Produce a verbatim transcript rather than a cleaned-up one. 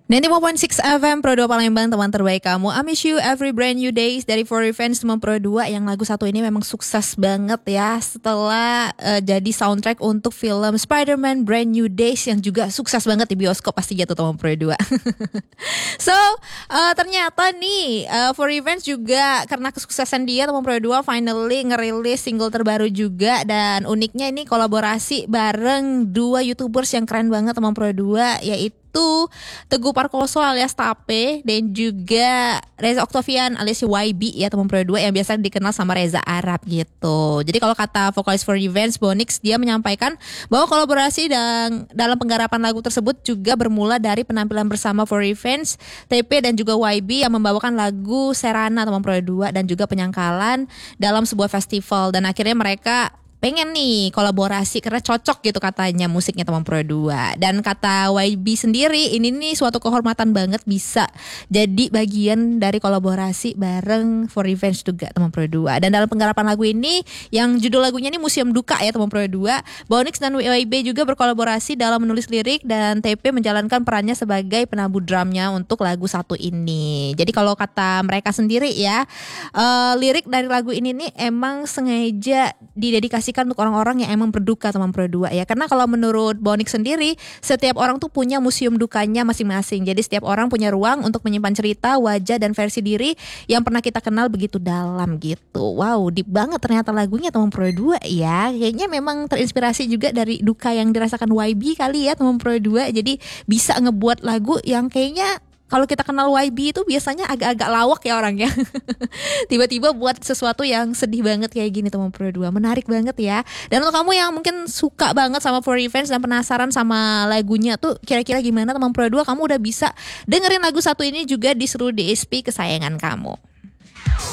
sembilan puluh lima titik enam F M Pro dua Palembang, teman terbaik kamu. I miss you every brand new days dari For Revenge teman Pro dua. Yang lagu satu ini memang sukses banget ya, setelah uh, jadi soundtrack untuk film Spider-Man Brand New Days yang juga sukses banget di bioskop pasti jatuh teman Pro dua. So uh, ternyata nih uh, For Revenge juga karena kesuksesan dia teman Pro dua finally ngerilis single terbaru juga. Dan uniknya ini kolaborasi bareng dua YouTubers yang keren banget teman Pro dua, yaitu itu Teguh Parkoso alias Tape dan juga Reza Octavian alias Y B ya teman Pro dua, yang biasa dikenal sama Reza Arab gitu. Jadi kalau kata vokalis For Revenge Bonix, dia menyampaikan bahwa kolaborasi dan dalam penggarapan lagu tersebut juga bermula dari penampilan bersama For Revenge, T P dan juga Y B yang membawakan lagu Serana teman Pro dua dan juga penyangkalan dalam sebuah festival, dan akhirnya mereka pengen nih kolaborasi karena cocok gitu katanya musiknya teman Pro dua. Dan kata Y B sendiri, ini nih suatu kehormatan banget bisa jadi bagian dari kolaborasi bareng For Revenge juga teman Pro dua. Dan dalam penggarapan lagu ini yang judul lagunya ini Museum Duka ya teman Pro dua, Bonix dan Y B juga berkolaborasi dalam menulis lirik dan T P menjalankan perannya sebagai penabuh drumnya untuk lagu satu ini. Jadi kalau kata mereka sendiri ya, uh, lirik dari lagu ini nih emang sengaja didedikasi untuk orang-orang yang emang berduka teman Pro dua ya. Karena kalau menurut Bonix sendiri, setiap orang tuh punya museum dukanya masing-masing. Jadi setiap orang punya ruang untuk menyimpan cerita, wajah dan versi diri yang pernah kita kenal begitu dalam gitu. Wow, deep banget ternyata lagunya teman Pro dua ya. Kayaknya memang terinspirasi juga dari duka yang dirasakan Y B kali ya teman Pro dua. Jadi bisa ngebuat lagu yang kayaknya kalau kita kenal Y B itu biasanya agak-agak lawak ya orangnya. Tiba-tiba buat sesuatu yang sedih banget kayak gini teman Pro dua. Menarik banget ya. Dan untuk kamu yang mungkin suka banget sama For Revenge dan penasaran sama lagunya tuh kira-kira gimana teman Pro dua, kamu udah bisa dengerin lagu satu ini juga di seluruh D S P kesayangan kamu.